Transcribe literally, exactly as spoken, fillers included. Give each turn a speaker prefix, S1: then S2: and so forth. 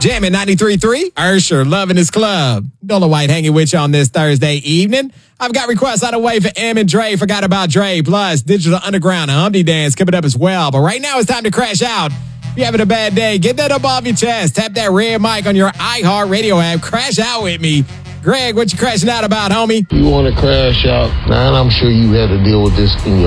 S1: Jamming ninety-three point three, Ursher, loving his club. Dola White hanging with you on this Thursday evening. I've got requests out of the way for M and Dre. Forgot about Dre. Plus, Digital Underground Humpty Dance coming up as well. But right now, it's time to crash out. If you're having a bad day, get that up off your chest. Tap that red mic on your iHeartRadio app. Crash out with me. Greg, what you crashing out about, homie?
S2: You want to crash out? Man, I'm sure you had to deal with this in your